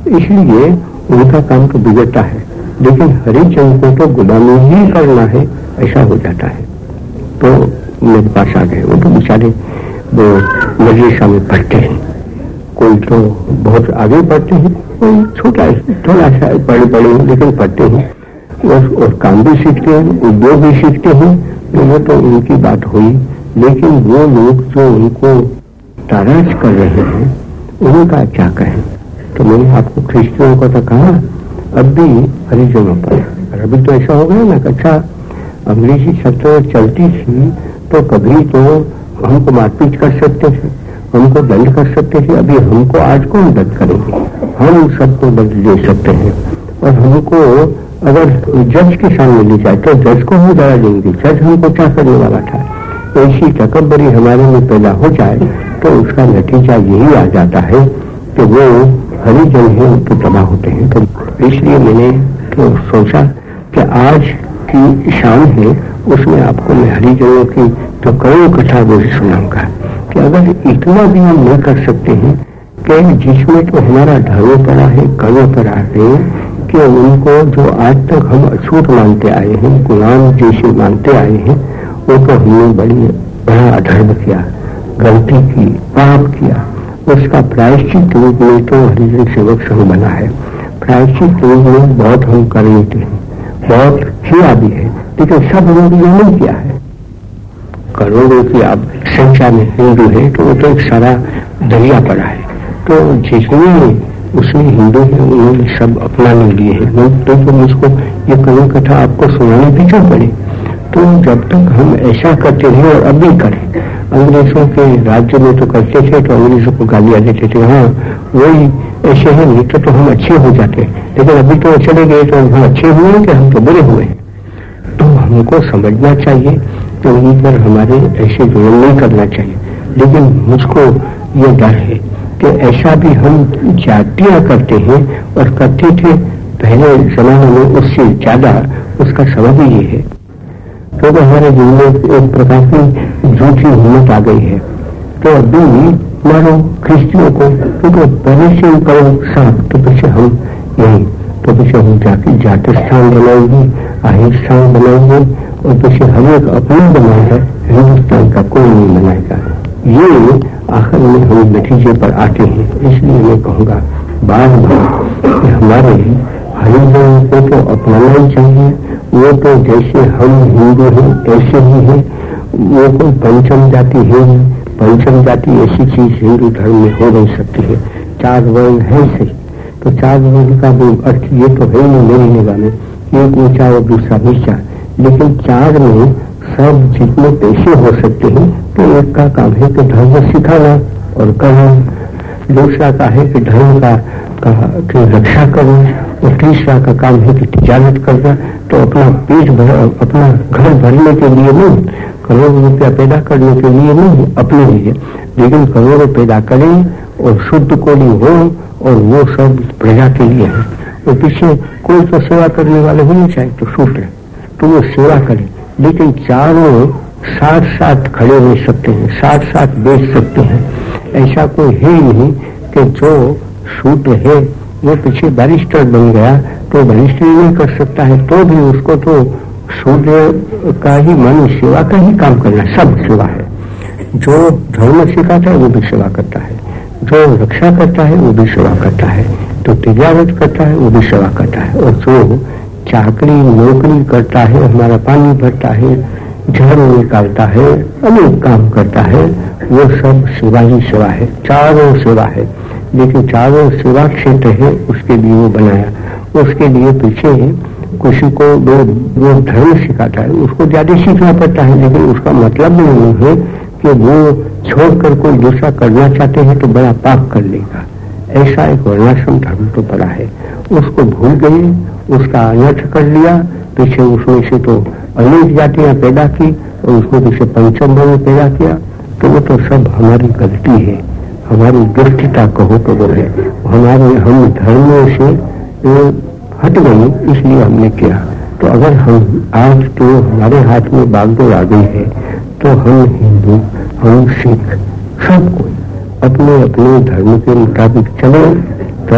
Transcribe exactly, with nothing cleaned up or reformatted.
इसलिए उनका काम तो बिगड़ता है, लेकिन हरिजन को तो गुलामी ही करना है, ऐसा हो जाता है। तो मेरे पास आ गए, वो तो बेचारे वो मदरसा में पढ़ते हैं, कोई तो बहुत आगे पढ़ते हैं, कोई छोटा थोड़ा सा बड़े बड़े लेकिन पढ़ते हैं और, और काम भी सीखते हैं, उद्योग भी सीखते हैं। वो तो उनकी बात हुई, लेकिन वो लोग जो उनको नाराज कर रहे हैं उनका क्या कहें। तो मैंने आपको ख्रिस्तियों को तो कहा, अब भी हरिजनों पर, और अभी तो ऐसा हो गया ना, अच्छा अंग्रेजी सत्ता चलती थी तो कभी तो हमको मारपीट कर सकते थे, हमको दंड कर सकते थे, अभी हमको आज कौन दंड करेंगे, हम सबको दंड दे सकते हैं। और हमको अगर जज के सामने ले जाए तो जज को हम दया देंगे, जज हमको क्या करने वाला था। ऐसी तकब्बरी हमारे में पैदा हो जाए तो उसका नतीजा यही आ जाता है कि वो हरिजन है तो तबाह होते हैं। तो इसलिए मैंने तो सोचा कि आज की शाम है उसमें आपको मैं हरिजनों की तो कई कथा वो सुनाऊंगा कि अगर इतना भी हम नहीं कर सकते हैं कि जिसमें तो हमारा धर्म पड़ा है, कर्म पड़ा है, कि उनको जो आज तक हम अछूत मानते आए हैं, गुलाम जैसे मानते आए हैं, वो तो हमने बड़ी बड़ा अधर्म किया, गलती की, पाप किया। उसका प्रायश्चित रूप में तो हरिजन सेवक संघ बना है। प्रायश्चित रूप में बहुत हम कर लेते हैं, बहुत किया भी है, लेकिन सब लोगों ने नहीं किया है। करोड़ों की आप संख्या में हिंदू है तो वो तो एक सारा दरिया पड़ा है, तो जिसमें उसमें हिंदू है उन्होंने सब अपनाने लिए है। तो, तो मुझको ये कई कथा आपको सुनाने भी क्यों पड़े। तो जब तक हम ऐसा करते हैं और अब भी करें, अंग्रेजों के राज्य में तो करते थे तो अंग्रेजों को गालियां देते थे, हाँ वही ऐसे है, नहीं तो, तो हम अच्छे हो जाते, लेकिन अभी तो चले गए तो हम अच्छे हुए कि हम तो बुरे हुए। तो हमको समझना चाहिए कि उन पर हमारे ऐसे जुर्म नहीं करना चाहिए। लेकिन मुझको ये डर है कि ऐसा भी हम जातियां करते हैं और करते थे पहले जमाने में, उससे ज्यादा उसका सबब ही ये है क्योंकि तो हमारे जीवन में एक प्रकार की झूठी हिम्मत आ गई है। तो अभी मानो ख्रिस्तियों को क्योंकि पहले से करो साफ तो पीछे हम यही, तो पीछे हम जाके जाति स्थान बनाएंगे, आहिर स्थान बनाएंगे और पीछे हम एक अपना बनाएगा, हिंदुस्तान का कोई नहीं बनाएगा। ये आखिर में हम नतीजे पर आते हैं। इसलिए मैं कहूँगा बार बार कि हमारे हरिजनों को तो अपनाना ही चाहिए। वो तो जैसे हम हिंदू हैं ऐसे ही हैं, वो कोई पंचम जाति है, पंचम जाति ऐसी चीज हिंदू धर्म में हो नहीं सकती है। चार वर्ण है सही, तो चार वर्ण का भी अर्थ ये तो है नहीं मेरी निगाह में, एक ऊंचा और दूसरा नीचा, लेकिन चार में सब जितने पैसे हो सकते हैं तो एक का काम है कि धर्म सिखाना और करना, दूसरा का है कि धर्म का, का की रक्षा करना, और तीसरा का काम है कि तिजारत करना। तो अपना पेट भर, अपना घर भरने के लिए नहीं, करोड़ों रुपया पैदा करने के लिए नहीं, अपने लिए, लेकिन करोड़ों पैदा करें और शुद्ध कोड़ी हो और वो सब प्रजा के लिए है। तो पीछे कोई तो सेवा करने वाले होने चाहिए, तो छूट है तो वो सेवा करे, लेकिन चारों साथ साथ खड़े हो सकते हैं, साथ साथ बेच सकते हैं। ऐसा कोई है ही नहीं कि जो शूद्र है वो पीछे बैरिस्टर बन गया तो बैरिस्टर नहीं कर सकता है, तो भी उसको तो शूद्र का ही मन सेवा का ही काम करना, सब सेवा है। जो धर्म सिखाता है वो भी सेवा करता है, जो रक्षा करता है वो भी सेवा करता है, तो तिजारत करता है वो भी सेवा करता है, और जो चाकरी नौकरी करता है, हमारा पानी भरता है, झाड़ू निकालता है, अनेक काम करता है, वो सब सेवा ही सेवा है, चारों सेवा है। लेकिन चारों सेवा क्षेत्र है उसके लिए वो बनाया, उसके लिए पीछे किसी को वो, वो धर्म सिखाता है उसको ज्यादा सीखना पड़ता है, लेकिन उसका मतलब नहीं है कि वो छोड़कर कोई दूसरा करना चाहते हैं तो बड़ा पाप कर लेगा। ऐसा एक वर्णाश्रम धर्म तो बड़ा है, उसको भूल गए, उसका अनर्थ कर लिया, पीछे उसमें से तो अनेक जातियां पैदा की और उसको पीछे पंचम वर्ण पैदा किया, तो वो तो सब हमारी गलती है, हमारी दुष्टता कहो तो वो है, हमारे हम धर्मों से हट गए इसलिए हमने किया। तो अगर हम आज तो हमारे हाथ में बागडोर आ गई है तो हम हिंदू, हम सिख, सब कोई अपने अपने धर्म के मुताबिक चले